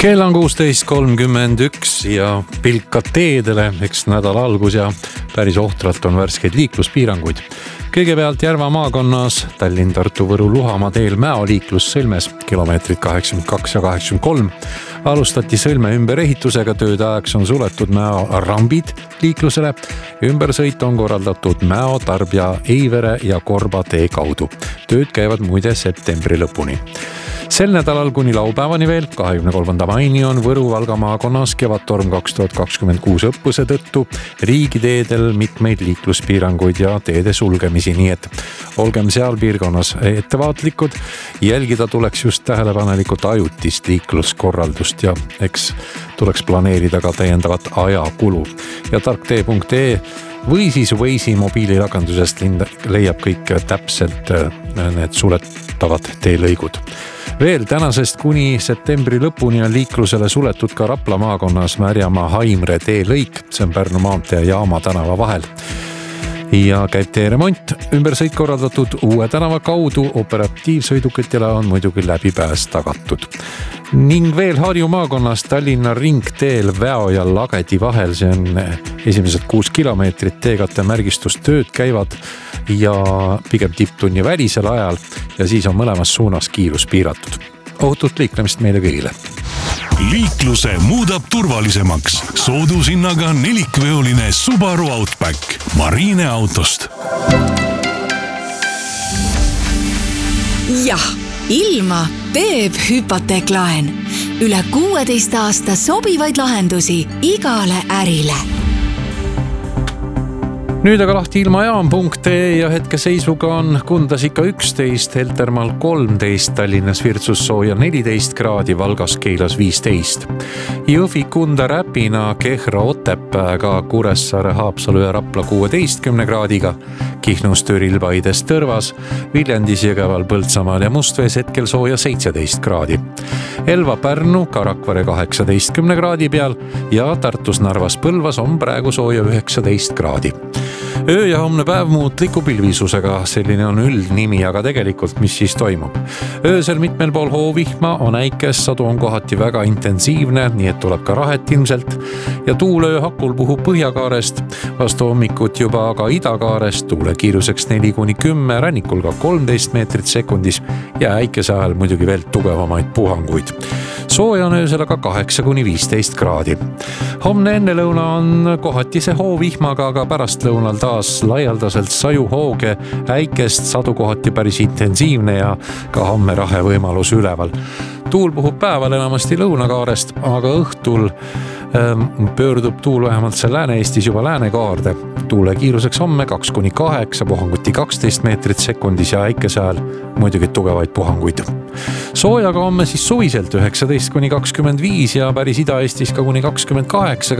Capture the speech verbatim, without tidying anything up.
Kell on kuusteist kolmkümmend üks ja pilkad teedele, eks nädal algus ja päris ohtralt on värskeid liikluspiiranguid. Kõigepealt Järva maakonnas Tallinn, Tartu, Võru, Luhamaa teel Mäo liiklussõlmes kilomeetrid kaheksakümmend kaks ja kaheksakümmend kolm. Alustati sõlme ümberehitusega, tööde ajaks on suletud Mäo rambid liiklusele. Ümbersõit on korraldatud Mäo, Tarbja, Eivere ja Korba tee kaudu. Tööd käivad muide septembri lõpuni. Sel nädalal kuni laupäevani veel, kahekümne kolmanda maini on Võru Valga maakonnas Kevadtorm kaks tuhat kakskümmend kuus õppuse tõttu riigiteedel mitmeid liikluspiiranguid ja teede sulgemisi, nii et olgem seal piirkonnas ettevaatlikud. Jälgida tuleks just tähelepanelikult ajutist liikluskorraldust ja eks tuleks planeerida ka täiendavat ajakulu. Ja tarktee punkt ee või siis Waze'i mobiilirakendusest leiab kõik täpselt need suletavad teelõigud. Veel tänasest kuni septembri lõpuni on liiklusele suletud ka Rapla maakonnas Märjamaa Haimre teelõik, see on Pärnu maantee ja Jaama tänava vahel. Ja käib tee remont, ümbersõit korraldatud uue tänava kaudu, operatiivsõidukitele on muidugi läbipääs tagatud. Ning veel Harju maakonnas Tallinna ringteel Väo ja Lagedi vahel, see on esimesed kuus kilomeetrit teekate märgistustööd käivad ja pigem tipptunni välisel ajal ja siis on mõlemas suunas kiirus piiratud. Ohutut liiklemist meile kõigile. Liikluse muudab turvalisemaks. Soodushinnaga nelikveoline Subaru Outback Marine autost. Jah, ilma teeb hüpoteeklaen. Üle kuueteist aasta sobivaid lahendusi igale ärile. Nüüd aga lahti ilmajaam punkt ee ja hetkeseisuga on Kundas ikka üksteist, Heltermaal kolmteist, Tallinnas Virtsus sooja neliteist kraadi, Valgas Keilas viisteist. Jõhvi, Kunda, Räpina, Kehra, Otepääga, Kuressaare, Haapsalu ja Rapla kuueteistkümne kraadiga, Kihnus, Türil, Paides, Tõrvas, Viljandis, Jõgeval, Põltsamaal ja Mustvees hetkel sooja seitseteist kraadi. Elva, Pärnu, Rakvere kaheksateistkümne kraadi peal ja Tartus, Narvas, Põlvas on praegu sooja üheksateist kraadi. Öö ja homne päev muutliku pilvisusega, selline on üldnimi, aga tegelikult mis siis toimub? Öösel mitmel pool hoovihma on äikes, sadu on kohati väga intensiivne, nii et tuleb ka rahet ilmselt ja tuul öö hakul puhub põhjakaarest, vastu hommikut juba aga idakaarest, tuule kiiruseks neli kuni kümme, rannikul ka kolmteist meetrit sekundis ja äikese ajal muidugi veel tugevamaid puhanguid. Sooja on öösel aga kaheksa kuni viisteist kraadi. Homne ennelõuna on kohatise hoovihmaga, aga pärast lõunal taas laialdaselt saju hooge, äikest, sadu kohati päris intensiivne ja ka homme rahe võimalus üleval. Tuul puhub päeval enamasti lõunakaarest, aga õhtul ähm, pöördub tuul vähemalt see Lääne-Eestis juba läänekaarde. Tuule kiiruseks homme kaks kuni kaheksa, puhanguti kaksteist meetrit sekundis ja äikese ajal muidugi tugevaid puhanguid. Soojaga homme siis suviselt üheksateist kuni kakskümmend viis ja päris Ida-Eestis ka kuni kakskümmend kaheksa.